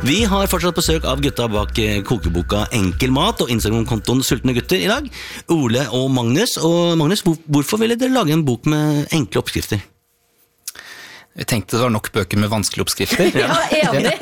Vi har fortsatt besøk av gutta bak kokeboka Enkel mat og Instagram-kontoen Sultne gutter I dag. Ole og Magnus. Og Magnus, hvorfor ville dere lage en bok med enkle oppskrifter? Vi tenkte det var nok bøker med vanskelige oppskrifter. Ja, enig.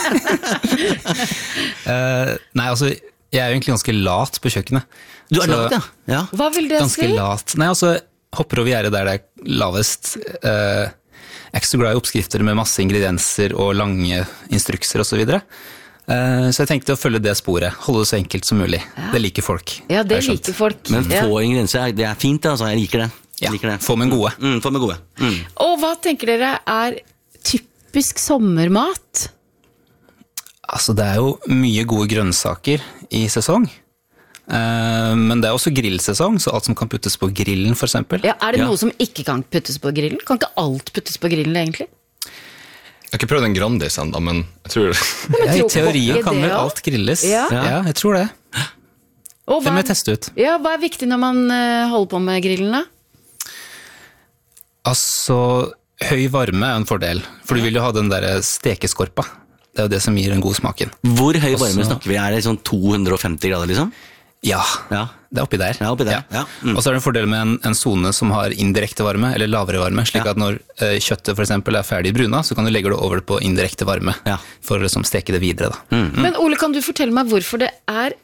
Nei, altså, jeg jo egentlig ganske lat på kjøkkenet. Du lat, ja. Hva vil det ganske si? Lat. Nei, altså, hopper over gjerdet der det lavest. Jeg ikke så glad I oppskrifter med masse ingredienser og lange instrukser og så videre. Så jeg tenkte å følge det sporet. Holde det så enkelt som mulig. Ja. Det liker folk. Ja, det liker folk. Men få ingredienser, det fint, altså. Jeg liker det. Ja, få med gode. Få med gode. Og hva tenker dere typisk sommermat? Altså, det jo mye gode grønnsaker I sesong. Men det også grillsesong, så alt som kan puttes på grillen, for eksempel. Ja, det noe som ikke kan puttes på grillen? Kan ikke alt puttes på grillen, egentlig? Jeg har ikke prøvd en Grandis enda, men jeg tror... I teorien kan vel alt grilles. Ja, jeg tror det. Det må jeg teste ut. Ja, hva viktig når man holder på med grillen, da? Altså, høy varme en fordel, for du vil jo ha den der stekeskorpa. Det jo det som gir den gode smaken. Hvor høy varme snakker vi? Det sånn 250 grader, liksom? Ja, det oppi der. Ja, oppi der. Ja. Og så det en fordel med en zone som har indirekte varme, eller lavere varme, slik at når kjøttet for eksempel ferdig bruna, så kan du legge det over på indirekte varme, for å liksom steke det videre. Da. Men Ole, kan du fortelle meg hvorfor det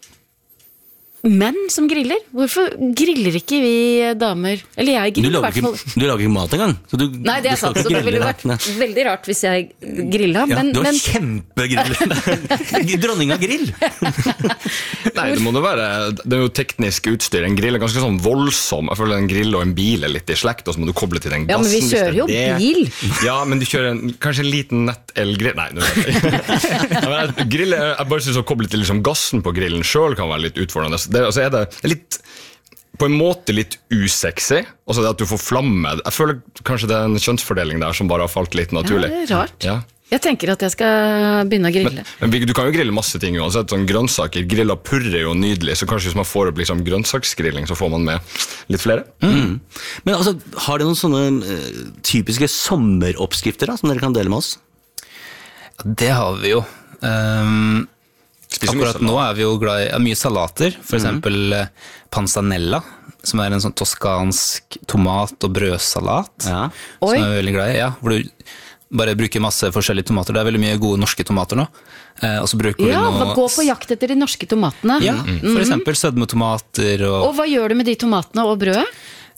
menn som griller? Hvorfor griller ikke vi damer? Eller jeg griller I hvert fall. Du lager ikke mat engang. Nei, det sant, så det ville vært veldig rart hvis jeg grillet. Ja, du har kjempegrill. Dronning av grill. Nei, det må det være. Det jo teknisk utstyr. En grill ganske sånn voldsom. Jeg føler en grill og en bil litt I slekt, og så må du koble til den gassen. Ja, men vi kjører jo bil. Ja, men du kjører kanskje en liten nett-elgrill. Nei, nå vet jeg. Grill, jeg bare synes å koble til liksom gassen på grillen selv kan være litt utfordrende. Det det litt på en måte litt usexy, og så det at du får flamme. Jeg føler kanskje det en kjønnsfordeling der som bare har falt litt naturlig. Ja, det rart. Ja. Jeg tenker at jeg skal begynne å grille. Men du kan jo grille masse ting uansett, sånn grønnsaker, grilla purre jo nydelig, så kanskje hvis man får opp liksom grønnsaksgrilling, så får man med litt flere. Men altså, har dere noen sånne typiske sommeroppskrifter da, som dere kan dele med oss? Det har vi jo. Akkurat nå vi jo glad I mye salater, for eksempel panzanella, som en sånn toskansk tomat- og brødsalat, som jeg veldig glad I, hvor du bare bruker masse forskjellige tomater. Det veldig mye gode norske tomater nå. Og så bruker du noe... gå på jakt etter de norske tomatene. Ja, for eksempel sødmetomater. Og hva gjør du med de tomatene og brødet?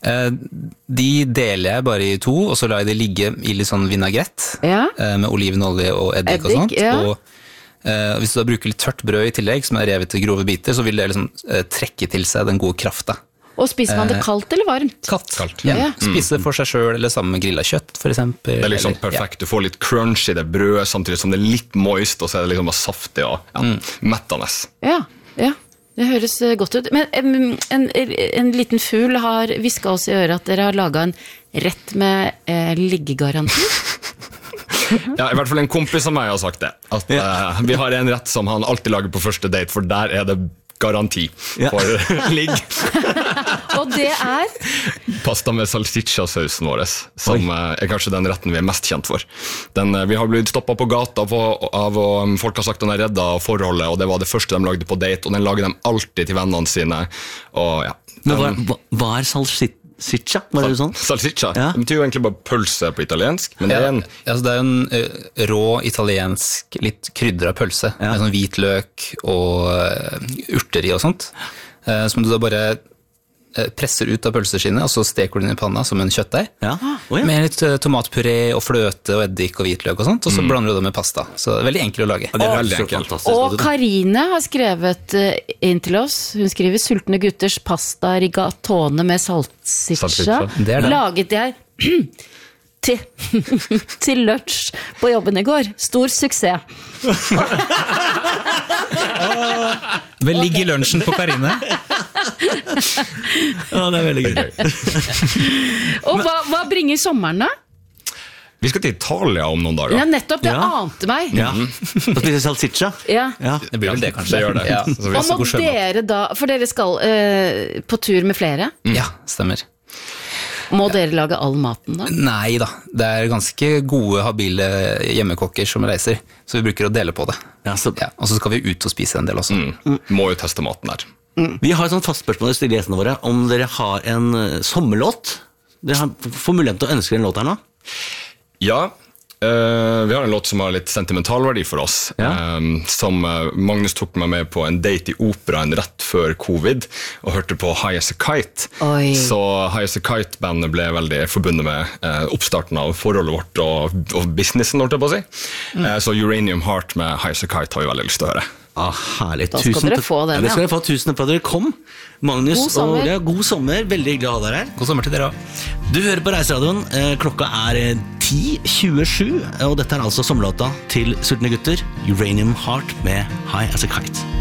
De deler jeg bare I 2, og så lar jeg de ligge I litt sånn vinagrett, med olivenolje og eddik og sånt, og hvis du da bruker litt tørt brød I tillegg, som revet til grove biter, så vil det liksom trekke til seg den gode krafta. Og spiser man det kaldt eller varmt? Kaldt. Ja. Spise det for seg selv, eller sammen med grillet kjøtt, for eksempel. Det liksom perfekt, du får litt crunch I det brødet, samtidig som det litt moist, og så det liksom bare saftig og mettende. Ja, det høres godt ut. Men en liten fugl har visket oss I øret at dere har laget en rett med liggegaranti. Ja, I hvert fall en kompis av meg har sagt det. At vi har en rett som han alltid lager på første date, for der det garanti for ligg. Og det pasta med salsiccia-sausen vår, som kanskje den retten vi mest kjent for. Vi har blitt stoppet på gata av og folk har sagt at den reddet forholdet, og det var det første de lagde på date, og den lager de alltid til vennene sine. Og, Men hva salsiccia? Var det sånn? Salsiccia? Det betyr jo egentlig bare pølse på italiensk, men det det en rå italiensk, litt krydret pølse, med sånn hvitløk og urter I og sånt, som du da bare presser ut av pølseskinnet, og så steker du den I panna som en kjøttdeig, med litt tomatpuré og fløte og eddik og hvitløk og sånt, og så blander du det med pasta. Så det veldig enkelt å lage. Det veldig enkelt. Og Karine har skrevet inn til oss, hun skriver sultne gutters pasta rigatone med salsiccia. Det laget jeg til lunsj på jobben I går. Stor suksess. Vel ligger lunsjen på Karine. Ja, det veldig gøy. Og hva bringer sommeren da? Vi skal til Italia om noen dager. Ja, nettopp, det ante meg. Ja, da spiser salsiccia. Ja. Det blir vel det kanskje. Det gjør det. Og må dere da, for dere skal på tur med flere? Ja, stemmer. Må dere lage all maten da? Nei da, det er ganske gode, habile hjemmekokker som reiser, så vi bruker å dele på det. Ja, så... Ja, og så skal vi ut og spise en del også. Må jo teste maten der. Vi har et sånt fast spørsmål til gjestene våre, om dere har en sommerlåt. Dere får mulighet til å ønske en låt her nå. Ja, vi har en låt som har litt sentimentalverdi for oss, som Magnus tok meg med på en date i operaen rett før covid, og hørte på High As A Kite. Oi. Så High As A Kite-bandet ble veldig forbundet med oppstarten av forholdet vårt og businessen, holdt jeg på å si. Så Uranium Heart med High As A Kite har vi veldig lyst til å høre. Herlig. Da skal dere få den, det skal dere få. Tusen takk for at dere kom. Magnus, God sommer. God sommer. Veldig hyggelig å ha dere her. God sommer til dere også. Du hører på Reiseradioen. Klokka er 10:27, og dette er altså sommerlåta til Sultne gutter, Uranium Heart med High As A Kite.